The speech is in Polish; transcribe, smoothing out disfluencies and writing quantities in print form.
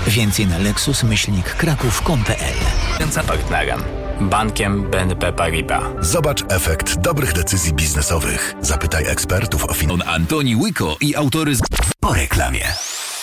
Więcej na lexus-kraków.com.pl. Partnerem bankiem BNP Paribas. Zobacz efekt dobrych decyzji biznesowych. Zapytaj ekspertów o Antoni Łyko i autoryzm po reklamie.